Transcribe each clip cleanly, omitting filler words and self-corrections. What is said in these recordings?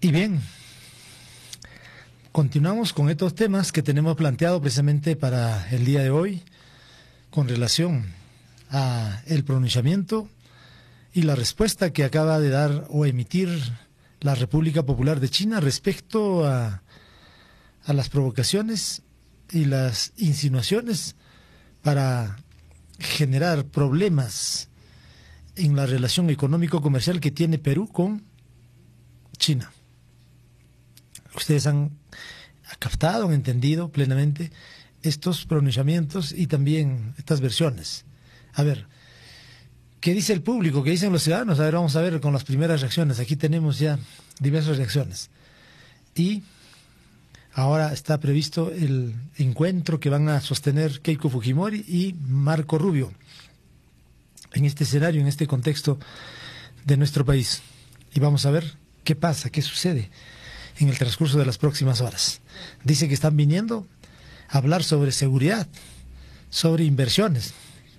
Y bien, continuamos con estos temas que tenemos planteado precisamente para el día de hoy con relación a el pronunciamiento y la respuesta que acaba de dar o emitir la República Popular de China respecto a las provocaciones y las insinuaciones para generar problemas en la relación económico-comercial que tiene Perú con China. Ustedes han captado, han entendido plenamente estos pronunciamientos y también estas versiones. A ver, ¿qué dice el público? ¿Qué dicen los ciudadanos? A ver, vamos a ver con las primeras reacciones. Aquí tenemos ya diversas reacciones. Y ahora está previsto el encuentro que van a sostener Keiko Fujimori y Marco Rubio en este escenario, en este contexto de nuestro país. Y vamos a ver qué pasa, qué sucede en el transcurso de las próximas horas. Dice que están viniendo a hablar sobre seguridad, sobre inversiones,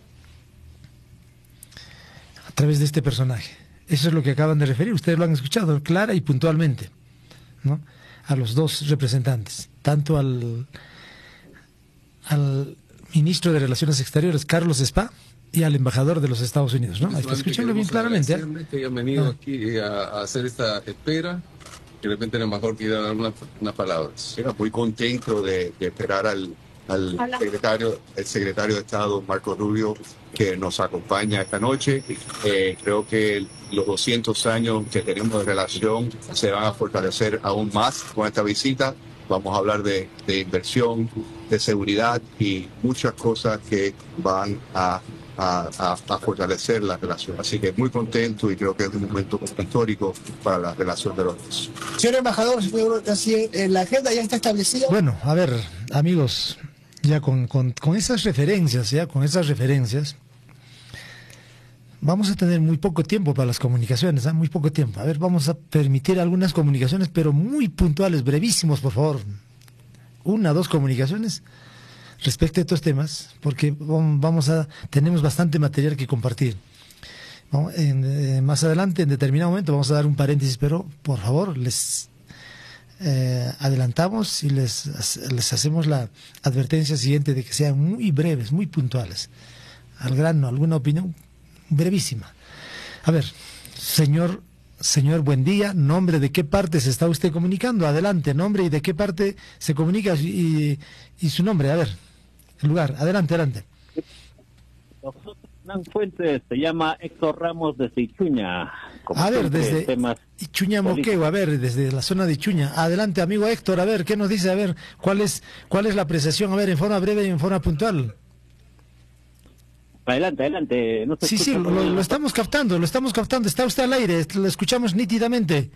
a través de este personaje. Eso es lo que acaban de referir. Ustedes lo han escuchado clara y puntualmente, ¿no? A los dos representantes, tanto al ministro de Relaciones Exteriores, Carlos Spa, y al embajador de los Estados Unidos, ¿no? Escúchenlo bien claramente. Que hayan venido aquí a hacer esta espera. De repente el embajador quiere dar unas palabras. Era muy contento de esperar al secretario de Estado, Marco Rubio, que nos acompaña esta noche. Creo que los 200 años que tenemos de relación se van a fortalecer aún más con esta visita. Vamos a hablar de inversión, de seguridad y muchas cosas que van a fortalecer la relación. Así que muy contento y creo que es un momento histórico para la relación de los dos. Señor embajador, la agenda ya está establecida. Bueno, a ver, amigos, ya con esas referencias, vamos a tener muy poco tiempo para las comunicaciones, muy poco tiempo. A ver, vamos a permitir algunas comunicaciones, pero muy puntuales, brevísimos, por favor. 1 o 2 comunicaciones respecto a estos temas, porque tenemos bastante material que compartir. Más adelante, en determinado momento, vamos a dar un paréntesis, pero por favor, les adelantamos y les hacemos la advertencia siguiente de que sean muy breves, muy puntuales, al grano, alguna opinión brevísima. A ver, señor, buen día. ¿Nombre de qué parte se está usted comunicando? Adelante, nombre y de qué parte se comunica y su nombre. A ver, el lugar. Adelante. Doctor Hernán Fuentes, se llama Héctor Ramos desde Ichuña. A ver, desde Ichuña Moquegua, a ver, desde la zona de Ichuña. Adelante, amigo Héctor, a ver, ¿qué nos dice? A ver, ¿cuál es la apreciación? A ver, en forma breve y en forma puntual. Adelante. No sí, lo estamos captando, está usted al aire, lo escuchamos nítidamente.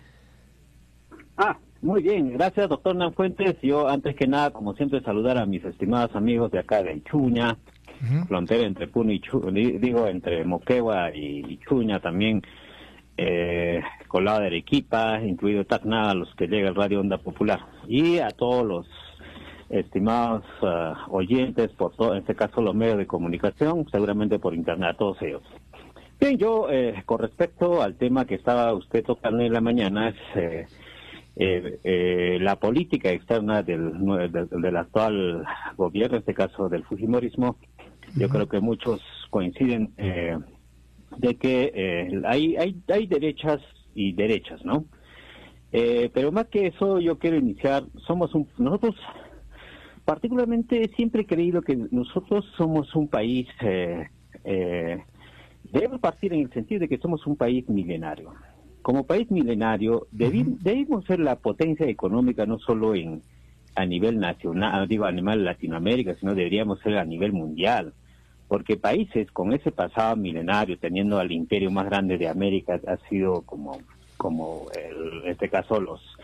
Muy bien, gracias, doctor Hernán Fuentes. Yo, antes que nada, como siempre, saludar a mis estimados amigos de acá de Ichuña, frontera entre Puno y entre Moquegua y Ichuña también, Colado de Arequipa, incluido Tacna, a los que llega el Radio Onda Popular, y a todos los estimados oyentes, por todo, en este caso los medios de comunicación, seguramente por internet, a todos ellos. Bien, yo con respecto al tema que estaba usted tocando en la mañana, es la política externa del actual gobierno, en este caso del fujimorismo. Yo creo que muchos coinciden de que hay derechas y derechas, ¿no? Pero más que eso, yo quiero iniciar, nosotros particularmente siempre he creído que nosotros somos un país, debemos partir en el sentido de que somos un país milenario. Como país milenario, debemos ser la potencia económica no solo a nivel nacional, a nivel Latinoamérica, sino deberíamos ser a nivel mundial. Porque países con ese pasado milenario, teniendo al imperio más grande de América, ha sido como en este caso los